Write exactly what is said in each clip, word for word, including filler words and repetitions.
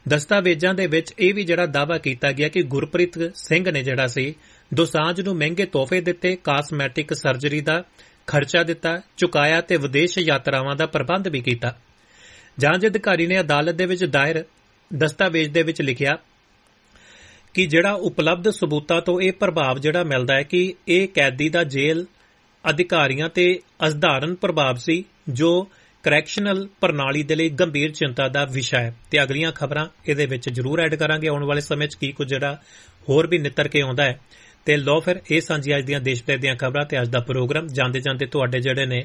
ਦਸਤਾਵੇਜ਼ਾਂ ਦੇ ਵਿੱਚ ਇਹ ਵੀ ਜਿਹੜਾ ਦਾਅਵਾ ਕੀਤਾ ਗਿਆ ਕਿ ਗੁਰਪ੍ਰੀਤ ਸਿੰਘ ਨੇ ਜਿਹੜਾ ਸੀ ਦੋਸਾਂਝ ਨੂੰ ਮਹਿੰਗੇ ਤੋਹਫੇ ਦਿੱਤੇ, ਕਾਸਮੈਟਿਕ ਸਰਜਰੀ ਦਾ ਖਰਚਾ ਦਿੱਤਾ, ਚੁਕਾਇਆ ਤੇ ਵਿਦੇਸ਼ ਯਾਤਰਾਵਾਂ ਦਾ ਪ੍ਰਬੰਧ ਵੀ ਕੀਤਾ। ਜਾਂਚ ਅਧਿਕਾਰੀ ਨੇ ਅਦਾਲਤ ਦੇ ਵਿੱਚ ਦਾਇਰ ਦਸਤਾਵੇਜ਼ ਦੇ ਵਿੱਚ ਲਿਖਿਆ ਕਿ ਜਿਹੜਾ ਉਪਲਬਧ ਸਬੂਤਾਂ ਤੋਂ ਇਹ ਪ੍ਰਭਾਵ ਜਿਹੜਾ ਮਿਲਦਾ ਹੈ ਕਿ ਇਹ ਕੈਦੀ ਦਾ ਜੇਲ੍ਹ ਅਧਿਕਾਰੀਆਂ ਤੇ ਅਸਧਾਰਨ ਪ੍ਰਭਾਵ ਸੀ, ਜੋ ਕਰੈਕਸ਼ਨਲ ਪ੍ਰਣਾਲੀ ਦੇ ਲਈ ਗੰਭੀਰ ਚਿੰਤਾ ਦਾ ਵਿਸ਼ਾ ਹੈ। ਤੇ ਅਗਲੀਆਂ ਖਬਰਾਂ ਇਹਦੇ ਵਿੱਚ ਜ਼ਰੂਰ ਐਡ ਕਰਾਂਗੇ ਆਉਣ ਵਾਲੇ ਸਮੇਂ 'ਚ ਕੀ ਕੁਝ ਜਿਹੜਾ ਹੋਰ ਵੀ ਨਿੱਤਰ ਕੇ ਆਉਂਦਾ ਹੈ। ਤੇ ਲਓ ਫਿਰ ਇਹ ਸਾਂਝੀ ਅੱਜ ਦੀਆਂ ਦੇਸ਼ ਭਰ ਦੀਆਂ ਖਬਰਾਂ ਤੇ ਅੱਜ ਦਾ ਪ੍ਰੋਗਰਾਮ। ਜਾਂਦੇ ਜਾਂਦੇ ਤੁਹਾਡੇ ਜਿਹੜੇ ਨੇ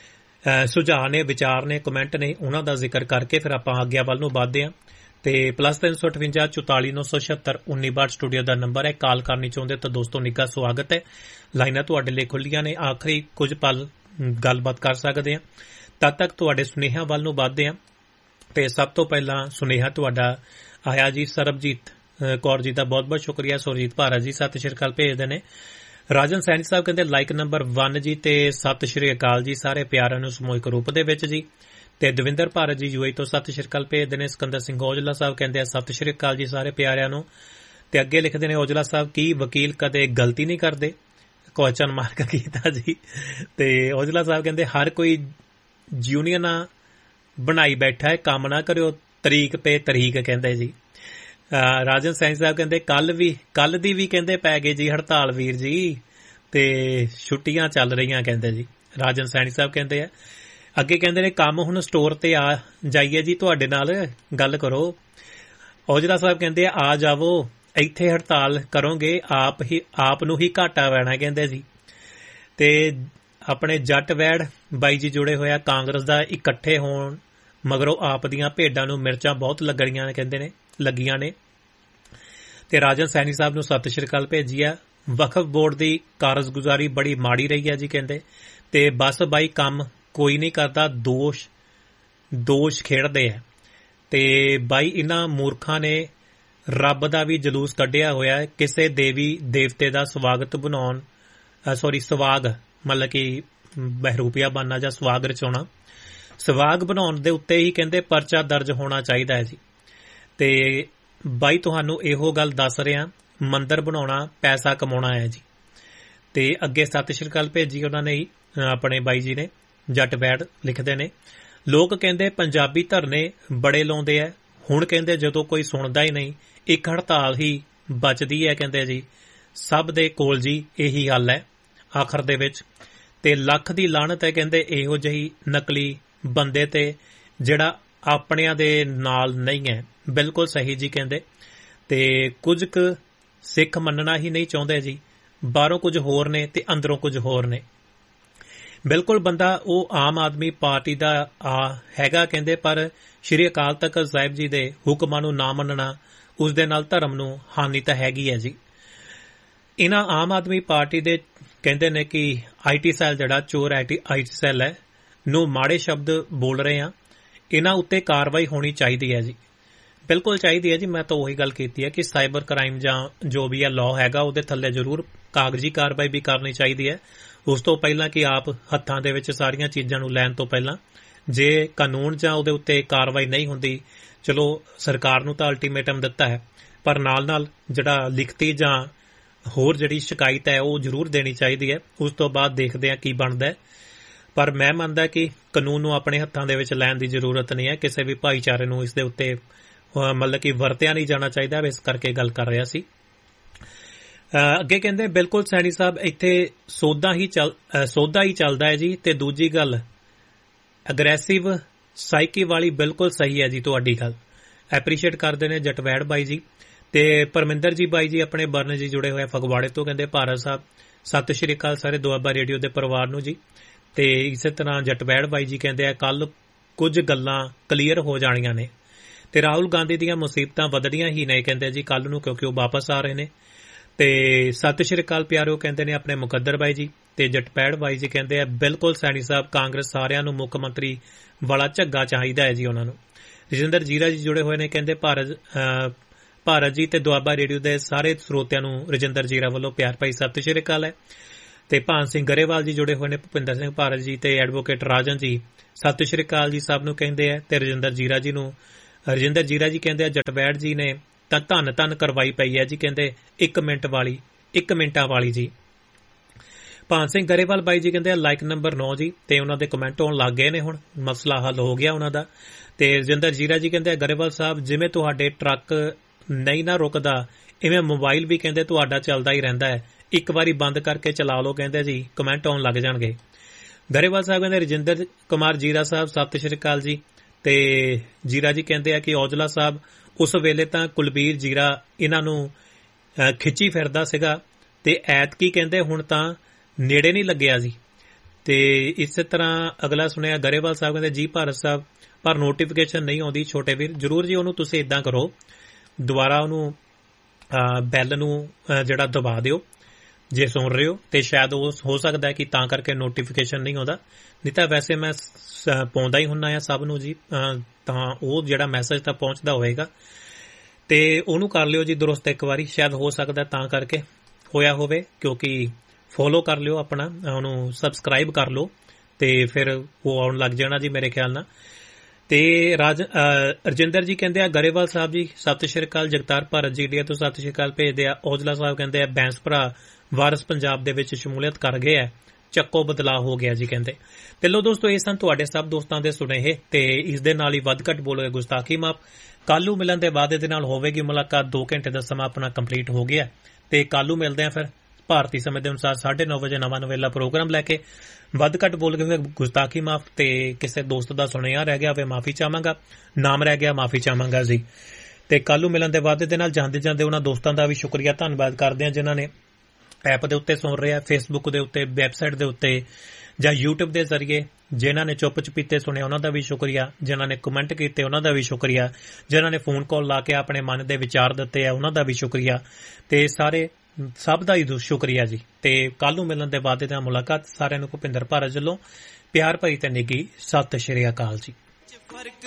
ਸੁਝਾਅ ਨੇ, ਵਿਚਾਰ ਨੇ, ਕਮੈਂਟ ਨੇ, ਉਹਨਾਂ ਦਾ ਜ਼ਿਕਰ ਕਰਕੇ ਫਿਰ ਆਪਾਂ ਅੱਗੇ ਵੱਲ ਨੂੰ ਵਧਦੇ ਹਾਂ। ਤੇ ਪਲੱਸ ਤਿੰਨ ਸੌ ਅਠਵੰਜਾ ਚੁਤਾਲੀ ਨੌ ਸੌ ਛਿਅੱਤਰ ਉੱਨੀ ਬਾਹਠ ਸਟੂਡੀਓ ਦਾ ਨੰਬਰ ਹੈ। ਕਾਲ ਕਰਨੀ ਚਾਹੁੰਦੇ ਤਾਂ ਦੋਸਤੋ ਨਿੱਘਾ ਸਵਾਗਤ ਹੈ। ਲਾਈਨਾਂ ਤੁਹਾਡੇ ਲਈ ਖੁੱਲੀਆਂ ਨੇ, ਆਖਰੀ ਕੁਝ ਪਲ ਗੱਲਬਾਤ ਕਰ ਸਕਦੇ ਹਾਂ। ਤਦ ਤੱਕ ਤੁਹਾਡੇ ਸੁਨੇਹਿਆਂ ਵੱਲ ਨੂੰ ਵਧਦੇ ਹਾਂ। ਤੇ ਸਭ ਤੋਂ ਪਹਿਲਾਂ ਸੁਨੇਹਾ ਤੁਹਾਡਾ ਆਇਆ ਜੀ ਸਰਬਜੀਤ ਕੌਰ ਜੀ ਦਾ ਬਹੁਤ ਬਹੁਤ ਸ਼ੁਕਰੀਆ। ਸੁਰਜੀਤ ਭਾਰਤ ਜੀ ਸਤਿ ਸ਼੍ਰੀ ਅਕਾਲ ਭੇਜਦੇ ਨੇ। ਰਾਜਨ ਸੈਣੀ ਸਾਹਿਬ ਕਹਿੰਦੇ ਲਾਈਕ ਨੰਬਰ ਇੱਕ ਜੀ ਤੇ ਸਤਿ ਸ਼੍ਰੀ ਅਕਾਲ ਜੀ ਸਾਰੇ ਪਿਆਰਿਆਂ ਨੂੰ ਸਮੂਹਿਕ ਰੂਪ ਦੇ ਵਿੱਚ ਜੀ। ਤੇ ਦਵਿੰਦਰ ਭਾਰਤ ਜੀ ਯੂਏ ਤੋਂ ਸਤਿ ਸ਼੍ਰੀ ਅਕਾਲ ਭੇਜਦੇ ਨੇ। ਸਿਕੰਦਰ ਸਿੰਘ ਔਜਲਾ ਸਾਹਿਬ ਕਹਿੰਦੇ ਆ ਸਤਿ ਸ਼੍ਰੀ ਅਕਾਲ ਜੀ ਸਾਰੇ ਪਿਆਰਿਆਂ ਨੂੰ। ਤੇ ਅੱਗੇ ਲਿਖਦੇ ਨੇ ਔਜਲਾ ਸਾਹਿਬ ਕੀ ਵਕੀਲ ਕਦੇ ਗਲਤੀ ਨਹੀਂ ਕਰਦੇ, ਕੁਐਸਚਨ ਮਾਰਕ ਕੀਤਾ ਜੀ। ਤੇ ਔਜਲਾ ਸਾਹਿਬ ਕਹਿੰਦੇ ਹਰ ਕੋਈ ਯੂਨੀਅਨਾਂ ਬਣਾਈ ਬੈਠਾ ਹੈ, ਕੰਮ ਨਾ ਕਰਿਓ ਤਰੀਕ ਪੇ ਤਰੀਕ ਕਹਿੰਦੇ ਜੀ। ਰਾਜਨ ਸੈਣੀ ਸਾਹਿਬ ਕਹਿੰਦੇ ਕੱਲ ਵੀ ਕੱਲ ਦੀ ਵੀ ਕਹਿੰਦੇ ਪੈ ਗਏ ਜੀ ਹੜਤਾਲ ਵੀਰ ਜੀ, ਤੇ ਛੁੱਟੀਆਂ ਚੱਲ ਰਹੀਆਂ ਕਹਿੰਦੇ ਜੀ। ਰਾਜਨ ਸੈਣੀ ਸਾਹਿਬ ਕਹਿੰਦੇ ਆ ਅੱਗੇ ਕਹਿੰਦੇ ਨੇ ਕੰਮ ਹੁਣ ਸਟੋਰ ਤੇ ਆ ਜਾਈਏ ਜੀ, ਤੁਹਾਡੇ ਨਾਲ ਗੱਲ ਕਰੋ। ਔਜਲਾ ਸਾਹਿਬ ਕਹਿੰਦੇ ਆ ਜਾਵੋ, ਇੱਥੇ ਹੜਤਾਲ ਕਰੋਗੇ ਆਪ ਹੀ ਆਪ ਨੂੰ ਹੀ ਘਾਟਾ ਪੈਣਾ ਕਹਿੰਦੇ ਜੀ। ਤੇ ਆਪਣੇ ਜੱਟ ਵੈੜ ਬਾਈ ਜੀ ਜੁੜੇ ਹੋਇਆ ਕਾਂਗਰਸ ਦਾ ਇਕੱਠੇ ਹੋਣ ਮਗਰੋਂ ਆਪ ਦੀਆਂ ਭੇਡਾਂ ਨੂੰ ਮਿਰਚਾਂ ਬਹੁਤ ਲੱਗਣੀਆਂ ਕਹਿੰਦੇ ਨੇ ਲੱਗੀਆਂ ਨੇ। ਤੇ ਰਾਜਨ ਸੈਣੀ ਸਾਹਿਬ ਨੂੰ ਸਤਿ ਸ਼੍ਰੀ ਅਕਾਲ ਭੇਜੀ ਆ। ਵਕਫ ਬੋਰਡ ਦੀ ਕਾਰਜਗੁਜ਼ਾਰੀ ਬੜੀ ਮਾੜੀ ਰਹੀ ਹੈ ਜੀ ਕਹਿੰਦੇ। ਤੇ ਬਸ ਬਾਈ ਕੰਮ ਕੋਈ ਨਹੀਂ ਕਰਦਾ, ਦੋਸ਼ ਦੋਸ਼ ਖੇਡਦੇ ਆ। ਤੇ ਬਾਈ ਇਹਨਾਂ ਮੂਰਖਾਂ ਨੇ ਰੱਬ ਦਾ ਵੀ ਜਲੂਸ ਕੱਢਿਆ ਹੋਇਆ ਹੈ, ਕਿਸੇ ਦੇਵੀ ਦੇਵਤੇ ਦਾ ਸਵਾਗਤ ਬਣਾਉਣ ਸੌਰੀ ਸਵਾਗ ਮਤਲਬ ਕਿ ਬਹਿਰੂਪੀਆ ਬਣਨਾ ਜਾਂ ਸਵਾਗ ਰਚਾਉਣਾ, ਸਵਾਗ ਬਣਾਉਣ ਦੇ ਉੱਤੇ ਹੀ ਕਹਿੰਦੇ ਪਰਚਾ ਦਰਜ ਹੋਣਾ ਚਾਹੀਦਾ ਹੈ ਜੀ। ਤੇ ਬਾਈ ਤੁਹਾਨੂੰ ਇਹੋ ਗੱਲ ਦੱਸ ਰਿਹਾ, ਮੰਦਰ ਬਣਾਉਣਾ ਪੈਸਾ ਕਮਾਉਣਾ ਹੈ ਜੀ। ਤੇ ਅੱਗੇ ਸਤਿ ਸ਼੍ਰੀ ਅਕਾਲ ਭੇਜੀ ਉਹਨਾਂ ਨੇ ਹੀ ਆਪਣੇ ਬਾਈ ਜੀ ਨੇ। ਜੱਟ ਬੈੜ ਲਿਖਦੇ ਨੇ ਲੋਕ ਕਹਿੰਦੇ ਪੰਜਾਬੀ ਧਰਨੇ ਬੜੇ ਲਾਉਂਦੇ ਆ, ਹੁਣ ਕਹਿੰਦੇ ਜਦੋਂ ਕੋਈ ਸੁਣਦਾ ਹੀ ਨਹੀਂ ਇੱਕ ਹੜਤਾਲ ਹੀ ਬਚਦੀ ਹੈ ਕਹਿੰਦੇ ਜੀ। ਸਭ ਦੇ ਕੋਲ ਜੀ ਇਹੀ ਹੱਲ ਹੈ ਆਖਰ ਦੇ ਵਿੱਚ। ਤੇ ਲੱਖ ਦੀ ਲਾਹਨਤ ਹੈ ਕਹਿੰਦੇ ਇਹੋ ਜਿਹੀ ਨਕਲੀ ਬੰਦੇ ਤੇ ਜਿਹੜਾ ਆਪਣਿਆਂ ਦੇ ਨਾਲ ਨਹੀਂ ਹੈ। ਬਿਲਕੁਲ ਸਹੀ ਜੀ ਕਹਿੰਦੇ। ਤੇ ਕੁਝ ਕੁ ਸਿੱਖ ਮੰਨਣਾ ਹੀ ਨਹੀਂ ਚਾਹੁੰਦੇ ਜੀ, ਬਾਹਰੋਂ ਕੁਝ ਹੋਰ ਨੇ ਤੇ ਅੰਦਰੋਂ ਕੁਝ ਹੋਰ ਨੇ। ਬਿਲਕੁਲ ਬੰਦਾ ਉਹ ਆਮ ਆਦਮੀ ਪਾਰਟੀ ਦਾ ਆ ਹੈਗਾ ਕਹਿੰਦੇ, ਪਰ ਸ਼੍ਰੀ ਅਕਾਲ ਤਖਤ ਸਾਹਿਬ ਜੀ ਦੇ ਹੁਕਮਾਂ ਨੂੰ ਨਾ ਮੰਨਣਾ ਉਸ ਦੇ ਨਾਲ ਧਰਮ ਨੂੰ ਹਾਨੀ ਤਾਂ ਹੈਗੀ ਹੈ ਜੀ। ਇਹਨਾਂ ਆਮ ਆਦਮੀ ਪਾਰਟੀ ਦੇ ਕਹਿੰਦੇ ਨੇ ਕਿ ਆਈ ਟੀ ਸੈੱਲ ਜਿਹੜਾ ਚੋਰ ਆਈ ਟੀ ਸੈੱਲ ਹੈ ਨੂੰ ਮਾੜੇ ਸ਼ਬਦ ਬੋਲ ਰਹੇ ਆ, ਇਹਨਾਂ ਉੱਤੇ ਕਾਰਵਾਈ ਹੋਣੀ ਚਾਹੀਦੀ ਹੈ ਜੀ। ਬਿਲਕੁਲ ਚਾਹੀਦੀ ਹੈ ਜੀ। ਮੈਂ ਤਾਂ ਉਹੀ ਗੱਲ ਕੀਤੀ ਹੈ ਕਿ ਸਾਈਬਰ ਕ੍ਰਾਈਮ ਜਾਂ ਜੋ ਵੀ ਆ ਲਾਅ ਹੈਗਾ ਉਹਦੇ ਥੱਲੇ ਜ਼ਰੂਰ ਕਾਗਜ਼ੀ ਕਾਰਵਾਈ ਵੀ ਕਰਨੀ ਚਾਹੀਦੀ ਹੈ। ਉਸ ਤੋਂ ਪਹਿਲਾਂ ਕਿ ਆਪ ਹੱਥਾਂ ਦੇ ਵਿੱਚ ਸਾਰੀਆਂ ਚੀਜ਼ਾਂ ਨੂੰ ਲੈਣ ਤੋਂ ਪਹਿਲਾਂ ਜੇ ਕਾਨੂੰਨ ਜਾਂ ਉਹਦੇ ਉੱਤੇ ਕਾਰਵਾਈ ਨਹੀਂ ਹੁੰਦੀ, ਚਲੋ ਸਰਕਾਰ ਨੂੰ ਤਾਂ ਅਲਟੀਮੇਟਮ ਦਿੱਤਾ ਹੈ, ਪਰ ਨਾਲ ਨਾਲ ਜਿਹੜਾ ਲਿਖਤੀ ਜਾਂ ਹੋਰ ਜਿਹੜੀ ਸ਼ਿਕਾਇਤ ਹੈ ਉਹ ਜ਼ਰੂਰ ਦੇਣੀ ਚਾਹੀਦੀ ਹੈ। ਉਸ ਤੋਂ ਬਾਅਦ ਦੇਖਦੇ ਹਾਂ ਕੀ ਬਣਦਾ ਹੈ। ਪਰ ਮੈਂ ਮੰਨਦਾ ਕਿ ਕਾਨੂੰਨ ਨੂੰ ਆਪਣੇ ਹੱਥਾਂ ਦੇ ਵਿੱਚ ਲੈਣ ਦੀ ਜ਼ਰੂਰਤ ਨਹੀਂ ਹੈ। ਕਿਸੇ ਵੀ ਭਾਈਚਾਰੇ ਨੂੰ ਇਸ ਦੇ ਉੱਤੇ ਮਤਲਬ ਕਿ ਵਰਤਿਆ ਨਹੀਂ ਜਾਣਾ ਚਾਹੀਦਾ, ਇਸ ਕਰਕੇ ਗੱਲ ਕਰ ਰਿਹਾ ਸੀ। ਅੱਗੇ ਕਹਿੰਦੇ ਬਿਲਕੁਲ ਸੈਣੀ ਸਾਹਿਬ ਇੱਥੇ ਸੌਦਾ ਹੀ ਚੱਲ ਸੌਦਾ ਹੀ ਚੱਲਦਾ ਹੈ ਜੀ। ਤੇ ਦੂਜੀ ਗੱਲ ਅਗਰੈਸਿਵ ਸਾਈਕੀ ਵਾਲੀ ਬਿਲਕੁਲ ਸਹੀ ਹੈ ਜੀ ਤੁਹਾਡੀ ਗੱਲ, ਐਪਰੀਸ਼ੀਏਟ ਕਰਦੇ ਨੇ ਜਟਵੈੜ ਬਾਈ ਜੀ। ਤੇ ਪਰਮਿੰਦਰ ਜੀ ਬਾਈ ਜੀ ਆਪਣੇ ਬਰਨ ਜੀ ਜੁੜੇ ਹੋਏ ਫਗਵਾੜੇ ਤੋਂ ਕਹਿੰਦੇ ਭਾਰਤ ਸਾਹਿਬ ਸਤਿ ਸ਼੍ਰੀ ਅਕਾਲ ਸਾਰੇ ਦੁਆਬਾ ਰੇਡੀਓ ਦੇ ਪਰਿਵਾਰ ਨੂੰ ਜੀ। ਤੇ ਇਸੇ ਤਰ੍ਹਾਂ ਜਟਵੈੜ ਬਾਈ ਜੀ ਕਹਿੰਦੇ ਆ ਕੱਲ ਕੁਝ ਗੱਲਾਂ ਕਲੀਅਰ ਹੋ ਜਾਣੀਆਂ ਨੇ। ਤੇ ਰਾਹੁਲ ਗਾਂਧੀ ਦੀਆਂ ਮੁਸੀਬਤਾਂ ਵਧਣੀਆਂ ਹੀ ਨੇ ਕਹਿੰਦੇ ਜੀ ਕੱਲ ਨੂੰ, ਕਿਉਂਕਿ ਉਹ ਵਾਪਸ ਆ ਰਹੇ ਨੇ। ਤੇ ਸਤਿ ਸ਼੍ਰੀ ਅਕਾਲ ਪਿਆਰਿਓ ਕਹਿੰਦੇ ਨੇ ਆਪਣੇ ਮੁਕੱਦਰ ਬਾਈ ਜੀ। ਤੇ ਜਟਪੈੜ ਬਾਈ ਜੀ ਕਹਿੰਦੇ ਆ ਬਿਲਕੁਲ ਸੈਣੀ ਸਾਹਿਬ ਕਾਂਗਰਸ ਸਾਰਿਆਂ ਨੂੰ ਮੁੱਖ ਮੰਤਰੀ ਵਾਲਾ ਝੱਗਾ ਚਾਹੀਦਾ ਹੈ ਜੀ ਉਹਨਾਂ ਨੂੰ। ਰਜਿੰਦਰ ਜੀਰਾ ਜੀ ਜੁੜੇ ਹੋਏ ਨੇ ਕਹਿੰਦੇ ਭਾਰਤ ਭਾਰਤ ਜੀ ਤੇ ਦੁਆਬਾ ਰੇਡੀਓ ਦੇ ਸਾਰੇ ਸਰੋਤਿਆਂ ਨੂੰ ਰਜਿੰਦਰ ਜੀਰਾ ਵੱਲੋਂ ਪਿਆਰ ਭਰੀ ਸਤਿ ਸ਼੍ਰੀ ਅਕਾਲ ਹੈ। ਤੇ ਭਾਨ ਸਿੰਘ ਗਰੇਵਾਲ ਜੀ ਜੁੜੇ ਹੋਏ ਨੇ, ਭੁਪਿੰਦਰ ਸਿੰਘ ਭਾਰਤ ਜੀ ਤੇ ਐਡਵੋਕੇਟ ਰਾਜਨ ਜੀ ਸਤਿ ਸ਼੍ਰੀ ਅਕਾਲ ਜੀ ਸਭ ਨੂੰ ਕਹਿੰਦੇ ਆ। ਤੇ ਰਜਿੰਦਰ ਜੀਰਾ ਜੀ ਨੂੰ ਰਜਿੰਦਰ ਜੀਰਾ ਜੀ ਕਹਿੰਦੇ ਆ ਜਟਵੈੜ ਜੀ ਨੇ ਤਾਂ ਧੰਨ ਧੰਨ ਕਰਵਾਈ ਪਈ ਹੈ ਜੀ, ਕਹਿੰਦੇ ਇੱਕ ਮਿੰਟ ਵਾਲੀ ਇੱਕ ਮਿੰਟਾਂ ਵਾਲੀ ਜੀ। ਭਾਨ ਸਿੰਘ ਗਰੇਵਾਲ ਬਾਈ ਜੀ ਕਹਿੰਦੇ ਆ ਲਾਈਕ ਨੰਬਰ ਨੌ ਜੀ, ਤੇ ਉਹਨਾਂ ਦੇ ਕਮੈਂਟ ਆਉਣ ਲੱਗ ਗਏ ਨੇ, ਹੁਣ ਮਸਲਾ ਹੱਲ ਹੋ ਗਿਆ ਉਹਨਾਂ ਦਾ। ਤੇ ਰਜਿੰਦਰ ਜੀਰਾ ਜੀ ਕਹਿੰਦੇ ਆ ਗਰੇਵਾਲ ਸਾਹਿਬ ਜਿਵੇਂ ਤੁਹਾਡੇ ਟਰੱਕ ਨਹੀਂ ਨਾ ਰੁਕਦਾ ਇਵੇਂ ਮੋਬਾਈਲ ਵੀ ਕਹਿੰਦੇ ਤੁਹਾਡਾ ਚੱਲਦਾ ਹੀ ਰਹਿੰਦਾ ਹੈ, ਇੱਕ ਵਾਰੀ ਬੰਦ ਕਰਕੇ ਚਲਾ ਲਓ, ਕਹਿੰਦੇ ਜੀ ਕਮੈਂਟ ਆਉਣ ਲੱਗ ਜਾਣਗੇ। ਗਰੇਵਾਲ ਸਾਹਿਬ ਕਹਿੰਦੇ ਰਜਿੰਦਰ ਕੁਮਾਰ ਜੀਰਾ ਸਾਹਿਬ ਸਤਿ ਸ਼੍ਰੀ ਅਕਾਲ ਜੀ। ਤੇ ਜੀਰਾ ਜੀ ਕਹਿੰਦੇ ਆ ਕਿ ਔਜਲਾ ਸਾਹਿਬ ਉਸ ਵੇਲੇ ਤਾਂ ਕੁਲਬੀਰ ਜੀਰਾ ਇਹਨਾਂ ਨੂੰ ਖਿੱਚੀ ਫਿਰਦਾ ਸੀਗਾ, ਤੇ ਐਤਕੀ ਕਹਿੰਦੇ ਹੁਣ ਤਾਂ ਨੇੜੇ ਨਹੀਂ ਲੱਗਿਆ ਜੀ। ਤੇ ਇਸੇ ਤਰ੍ਹਾਂ ਅਗਲਾ ਸੁਣਿਆ ਗਰੇਵਾਲ ਸਾਹਿਬ ਕਹਿੰਦੇ ਜੀ ਭਾਰਤ ਸਾਹਿਬ ਪਰ ਨੋਟੀਫਿਕੇਸ਼ਨ ਨਹੀਂ ਆਉਂਦੀ ਛੋਟੇ ਵੀਰ, ਜ਼ਰੂਰ ਜੀ ਉਹਨੂੰ ਤੁਸੀਂ ਇਦਾਂ ਕਰੋ, ਦੁਬਾਰਾ ਉਹਨੂੰ ਬੈਲ ਨੂੰ ਜਿਹੜਾ ਦਬਾ ਦਿਓ ਜੇ ਸੁਣ ਰਹੇ ਹੋ, ਤੇ ਸ਼ਾਇਦ ਉਹ ਹੋ ਸਕਦਾ ਹੈ ਕਿ ਤਾਂ ਕਰਕੇ ਨੋਟੀਫਿਕੇਸ਼ਨ ਨਹੀਂ ਆਉਂਦਾ, ਨਹੀਂ ਤਾਂ ਵੈਸੇ ਮੈਂ ਪਾਉਂਦਾ ਹੀ ਹੁੰਦਾ ਆ ਸਭ ਨੂੰ ਜੀ, ਤਾਂ ਉਹ ਜਿਹੜਾ ਮੈਸੇਜ ਤਾਂ ਪਹੁੰਚਦਾ ਹੋਏਗਾ, ਤੇ ਉਹਨੂੰ ਕਰ ਲਿਓ ਜੀ ਦਰੁਸਤ ਇੱਕ ਵਾਰੀ, ਸ਼ਾਇਦ ਹੋ ਸਕਦਾ ਤਾਂ ਕਰਕੇ ਹੋਇਆ ਹੋਵੇ, ਕਿਉਂਕਿ ਫੋਲੋ ਕਰ ਲਿਓ ਆਪਣਾ, ਉਹਨੂੰ ਸਬਸਕ੍ਰਾਈਬ ਕਰ ਲਓ, ਤੇ ਫਿਰ ਉਹ ਆਉਣ ਲੱਗ ਜਾਣਾ ਜੀ ਮੇਰੇ ਖਿਆਲ ਨਾਲ। ਤੇ ਰਾਜ ਰਜਿੰਦਰ ਜੀ ਕਹਿੰਦੇ ਆ ਗਰੇਵਾਲ ਸਾਹਿਬ ਜੀ ਸਤਿ ਸ਼੍ਰੀ ਅਕਾਲ, ਜਗਤਾਰ ਭਾਰਤ ਜੀ ਇੰਡੀਆ ਤੋਂ ਸਤਿ ਸ਼੍ਰੀ ਅਕਾਲ ਭੇਜਦੇ ਆ। ਔਜਲਾ ਸਾਹਿਬ ਕਹਿੰਦੇ ਆ ਬੈਂਸ ਭਰਾ ਵਾਰਸ ਪੰਜਾਬ ਦੇ ਵਿੱਚ ਸ਼ਮੂਲੀਅਤ ਕਰ ਗਏ ਆ, ਚੱਕੋ ਬਦਲਾਅ ਹੋ ਗਿਆ ਜੀ ਕਹਿੰਦੇ। ਤੇ ਲੋ ਦੋਸਤੋ ਇਹ ਸਨ ਤੁਹਾਡੇ ਸਭ ਦੋਸਤਾਂ ਦੇ ਸੁਨੇਹੇ, ਤੇ ਇਸ ਦੇ ਨਾਲ ਹੀ ਵੱਧ ਘੱਟ ਬੋਲ ਗੁਸਤਾਖੀ ਮਾਫ। ਕੱਲੂ ਮਿਲਣ ਦੇ ਵਾਅਦੇ ਦੇ ਨਾਲ ਹੋਵੇਗੀ ਮੁਲਾਕਾਤ, ਦੋ ਘੰਟੇ ਦਾ ਸਮਾਂ ਆਪਣਾ ਕੰਪਲੀਟ ਹੋ ਗਿਆ, ਤੇ ਕੱਲੂ ਮਿਲਦੇ ਆ ਫਿਰ ਭਾਰਤੀ ਸਮੇਂ ਦੇ ਅਨੁਸਾਰ ਸਾਢੇ ਨੌ ਵਜੇ ਨਵਾਂ ਨਵੇਲਾ ਪ੍ਰੋਗਰਾਮ ਲੈ ਕੇ। ਵੱਧ ਘੱਟ ਬੋਲ ਕੇ ਗੁਸਤਾਖੀ ਮਾਫ, ਤੇ ਕਿਸੇ ਦੋਸਤ ਦਾ ਸੁਨੇਹਾ ਰਹਿ ਗਿਆ ਹੋਵੇ ਮਾਫੀ ਚਾਹਾਂਗਾ, ਨਾਮ ਰਹਿ ਗਿਆ ਮਾਫੀ ਚਾਹਾਂਗਾ ਜੀ। ਤੇ ਕੱਲੂ ਮਿਲਣ ਦੇ ਵਾਅਦੇ ਦੇ ਨਾਲ ਜਾਂਦੇ ਜਾਂਦੇ ਉਹਨਾਂ ਦੋਸਤਾਂ ਦਾ ਵੀ ਸ਼ੁਕਰੀਆ ਧੰਨਵਾਦ ਕਰਦੇ ਆ ਜਿਨ੍ਹਾਂ ਨੇ ਐਪ ਦੇ ਉੱਤੇ ਸੁਣ ਰਹੇ ਆ, ਫੇਸਬੁੱਕ ਦੇ ਉੱਤੇ, ਵੈਬਸਾਈਟ ਦੇ ਉੱਤੇ ਜਾਂ ਯੂਟਿਊਬ ਦੇ ਜ਼ਰੀਏ, ਜਿਨ੍ਹਾਂ ਨੇ ਚੁੱਪ ਚਪੀਤੇ ਸੁਣਿਆ ਉਹਨਾਂ ਦਾ ਵੀ ਸ਼ੁਕਰੀਆ, ਜਿਨ੍ਹਾਂ ਨੇ ਕਮੈਂਟ ਕੀਤੇ ਉਹਨਾਂ ਦਾ ਵੀ ਸ਼ੁਕਰੀਆ, ਜਿਨ੍ਹਾਂ ਨੇ ਫੋਨ ਕਾਲ ਲਾ ਕੇ ਆਪਣੇ ਮਨ ਦੇ ਵਿਚਾਰ ਦਿੱਤੇ ਆ ਉਹਨਾਂ ਦਾ ਵੀ ਸ਼ੁਕਰੀਆ, ਤੇ ਸਾਰੇ ਸਭ ਦਾ ਹੀ ਸ਼ੁਕਰੀਆ ਜੀ। ਤੇ ਕੱਲ ਨੂੰ ਮਿਲਣ ਦੇ ਵਾਅਦੇ ਨਾਲ ਮੁਲਾਕਾਤ। ਸਾਰਿਆਂ ਨੂੰ ਭੁਪਿੰਦਰ ਭਾਰਤ ਵੱਲੋਂ ਪਿਆਰ ਭਰੀ ਤੇ ਨਿੱਘੀ ਸਤਿ ਸ਼੍ਰੀ ਅਕਾਲ ਜੀ।